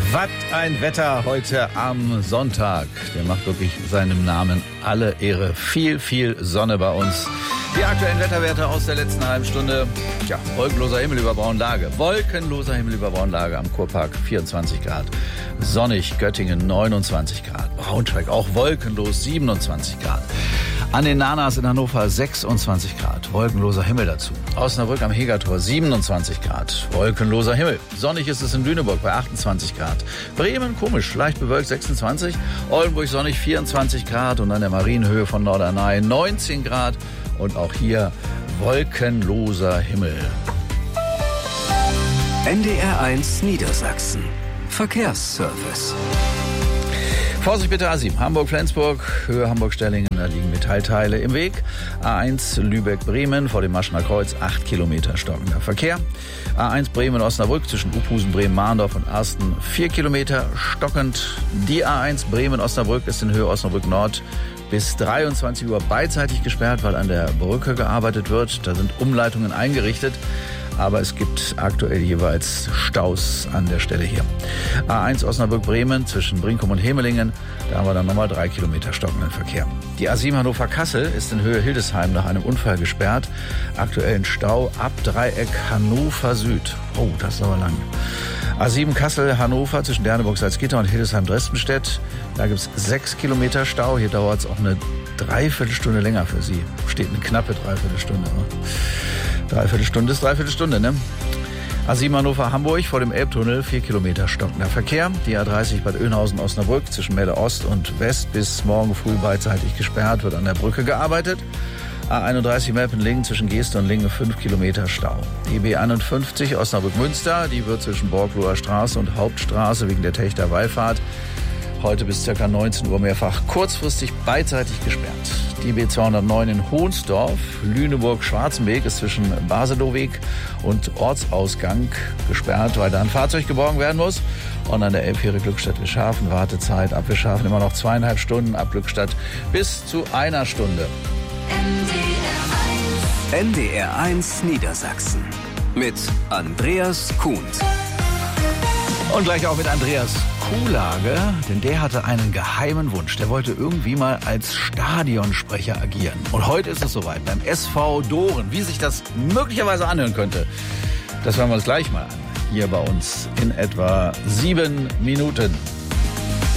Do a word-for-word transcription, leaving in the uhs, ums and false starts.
Was ein Wetter heute am Sonntag. Der macht wirklich seinem Namen alle Ehre. Viel, viel Sonne bei uns. Die aktuellen Wetterwerte aus der letzten halben Stunde. Ja, wolkenloser Himmel über Braunlage. Wolkenloser Himmel über Braunlage am Kurpark vierundzwanzig Grad. Sonnig Göttingen neunundzwanzig Grad. Braunschweig auch wolkenlos siebenundzwanzig Grad. An den Nanas in Hannover sechsundzwanzig Grad. Wolkenloser Himmel dazu. Osnabrück am Hegertor siebenundzwanzig Grad. Wolkenloser Himmel. Sonnig ist es in Lüneburg bei achtundzwanzig Grad. Bremen komisch, leicht bewölkt sechsundzwanzig. Oldenburg sonnig vierundzwanzig Grad. Und an der Marienhöhe von Norderney neunzehn Grad. Und auch hier wolkenloser Himmel. N D R eins Niedersachsen. Verkehrsservice. Vorsicht bitte A sieben, Hamburg-Flensburg, Höhe Hamburg-Stellingen, da liegen Metallteile im Weg. A eins Lübeck-Bremen vor dem Maschener Kreuz, acht Kilometer stockender Verkehr. A eins Bremen-Osnabrück zwischen Uphusen, Bremen-Mahndorf und Arsten, vier Kilometer stockend. Die A eins Bremen-Osnabrück ist in Höhe Osnabrück-Nord bis dreiundzwanzig Uhr beidseitig gesperrt, weil an der Brücke gearbeitet wird. Da sind Umleitungen eingerichtet. Aber es gibt aktuell jeweils Staus an der Stelle hier. A eins Osnabrück-Bremen zwischen Brinkum und Hemelingen, da haben wir dann nochmal drei Kilometer stockenden Verkehr. Die A sieben Hannover-Kassel ist in Höhe Hildesheim nach einem Unfall gesperrt. Aktuellen Stau ab Dreieck Hannover Süd. Oh, das ist aber lang. A sieben Kassel-Hannover zwischen Derneburg-Salzgitter und Hildesheim-Dresdenstedt. Da gibt es sechs Kilometer Stau. Hier dauert es auch eine Dreiviertelstunde länger für Sie. Steht eine knappe Dreiviertelstunde. Dreiviertelstunde ist Dreiviertelstunde, ne? A sieben Hannover-Hamburg vor dem Elbtunnel, vier Kilometer stockender Verkehr. Die A dreißig Bad Oeynhausen-Osnabrück zwischen Melle Ost und West bis morgen früh beidseitig gesperrt, wird an der Brücke gearbeitet. A einunddreißig Melpen-Lingen zwischen Geeste und Lingen, fünf Kilometer Stau. Die B einundfünfzig Osnabrück-Münster, die wird zwischen Borgloher Straße und Hauptstraße wegen der Techter-Wallfahrt heute bis ca. neunzehn Uhr mehrfach kurzfristig beidseitig gesperrt. Die B zweihundertneun in Hohnsdorf, Lüneburg-Schwarzenbeek ist zwischen Baseloweg und Ortsausgang gesperrt, weil da ein Fahrzeug geborgen werden muss. Und an der Elbfähre Glückstadt-Wischhafen Wartezeit ab Wischhafen immer noch zweieinhalb Stunden, ab Glückstadt bis zu einer Stunde. N D R eins Niedersachsen mit Andreas Kuhns. Und gleich auch mit Andreas Kuhlage, denn der hatte einen geheimen Wunsch. Der wollte irgendwie mal als Stadionsprecher agieren. Und heute ist es soweit beim S V Doren. Wie sich das möglicherweise anhören könnte, das hören wir uns gleich mal an. Hier bei uns in etwa sieben Minuten.